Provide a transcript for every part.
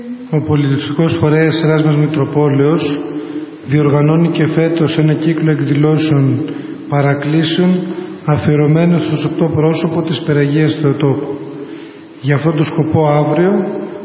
Ο Πολυλειτουργικός Φορέας Εράσμας Μητροπόλεως διοργανώνει και φέτος ένα κύκλο εκδηλώσεων παρακλήσεων αφιερωμένο στους 8 πρόσωπο της Περαγείας Θεοτόκου. Για αυτόν τον σκοπό αύριο,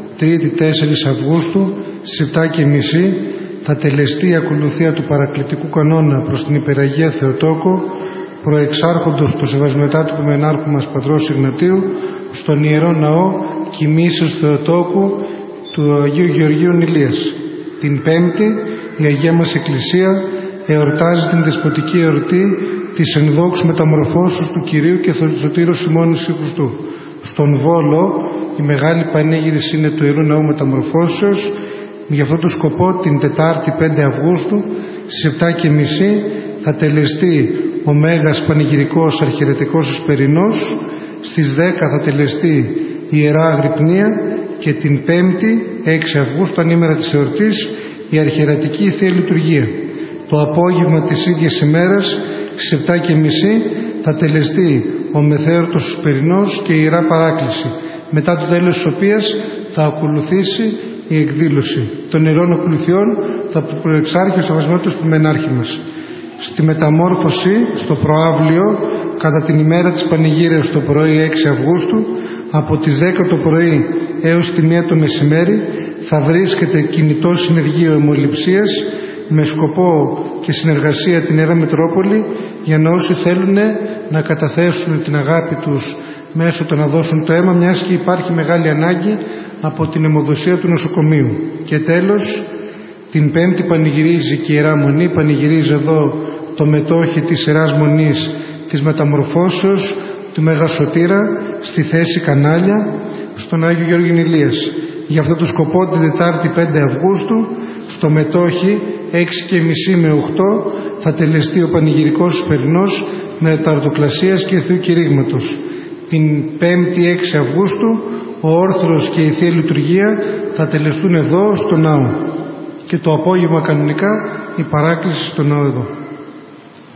3η 4 Αυγούστου, στις 7:30 θα τελεστεί η ακολουθία του παρακλητικού κανόνα προς την Υπεραγία Θεοτόκο, προεξάρχοντος το σεβασμιωτά του Ποιμενάρχου μας Πατρός Ιγνατίου, στον Ιερό Ναό Κοιμήσεως Θεοτόκου του Αγίου Γεωργίου Νηλίας. Την Πέμπτη η Αγία μας Εκκλησία εορτάζει την δεσποτική εορτή της ενδόξου μεταμορφώσεως του Κυρίου και Σωτήρος ημών Ιησού Χριστού. Στον Βόλο η Μεγάλη Πανήγυρις είναι του Ιερού Ναού Μεταμορφώσεως. Για αυτόν τον σκοπό την Τετάρτη 5 Αυγούστου στις 7:30 θα τελεστεί ο Μέγας Πανηγυρικός Αρχιερετικός Εσπερινός. Στις 10 θα τελεστεί η Ιερά Αγρυπνία και την 5η 6 Αυγούστου, ανήμερα της εορτής, η Αρχιερατική Θεία Λειτουργία. Το απόγευμα της ίδιας ημέρας στις 7:30 θα τελεστεί ο Μεθέωρτος Εσπερινός και η Ιερά Παράκληση, μετά το τέλος της οποίας θα ακολουθήσει η εκδήλωση των Ιερών Ακολουθιών, θα προεξάρχει ο Σεβασμιότατος Ποιμενάρχη μας. Στη μεταμόρφωση στο προαύλιο κατά την ημέρα της Πανηγύρεως το πρωί 6 Αυγούστου από τις 10 το πρωί έως τη 1 το μεσημέρι θα βρίσκεται κινητό συνεργείο αιμοληψίας με σκοπό και συνεργασία την Ιερά Μητρόπολη, για να όσοι θέλουν να καταθέσουν την αγάπη τους μέσω του να δώσουν το αίμα, μιας και υπάρχει μεγάλη ανάγκη από την αιμοδοσία του νοσοκομείου. Και τέλος, την Πέμπτη πανηγυρίζει και η Ιερά Μονή, πανηγυρίζει εδώ το μετόχι της Ιεράς Μονής της Μεταμορφώσεως του Μέγα Σωτήρα στη θέση Κανάλια στον Άγιο Γεώργιο Νηλίας. Για αυτό το σκοπό την Τετάρτη 5 Αυγούστου στο μετόχι 6:30 με 8 θα τελεστεί ο Πανηγυρικός Εσπερινός με ταρτοκλασίας και Θείου Κηρύγματος. Την 5η 6 Αυγούστου ο Όρθρος και η Θεία Λειτουργία θα τελεστούν εδώ στο ναό και το απόγευμα κανονικά η παράκληση στο ναό εδώ.